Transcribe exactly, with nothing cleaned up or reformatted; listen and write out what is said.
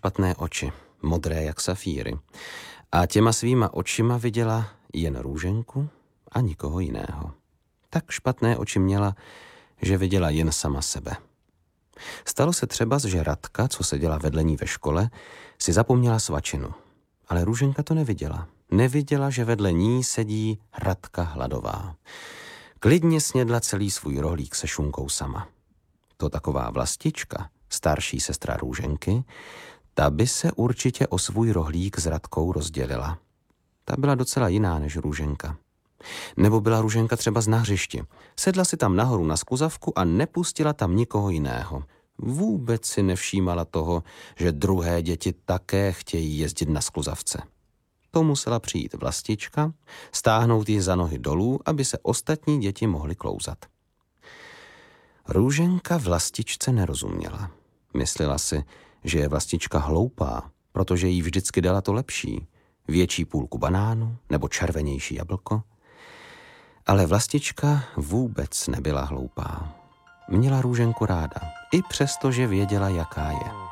špatné oči, modré jak safíry. A těma svýma očima viděla jen Růženku a nikoho jiného. Tak špatné oči měla, že viděla jen sama sebe. Stalo se třeba, že Radka, co seděla vedle ní ve škole, si zapomněla svačinu. Ale Růženka to neviděla. Neviděla, že vedle ní sedí Radka hladová. Klidně snědla celý svůj rohlík se šunkou sama. To taková Vlastička, starší sestra Růženky, ta by se určitě o svůj rohlík s Radkou rozdělila. Ta byla docela jiná než Růženka. Nebo byla Růženka třeba z na hřišti. Sedla si tam nahoru na skluzavku a nepustila tam nikoho jiného. Vůbec si nevšímala toho, že druhé děti také chtějí jezdit na skluzavce. To musela přijít Vlastička, stáhnout ji za nohy dolů, aby se ostatní děti mohly klouzat. Růženka Vlastičce nerozuměla. Myslela si, že je Vlastička hloupá, protože jí vždycky dala to lepší. Větší půlku banánu nebo červenější jablko. Ale Vlastička vůbec nebyla hloupá. Měla Růženku ráda, i přesto, že věděla, jaká je.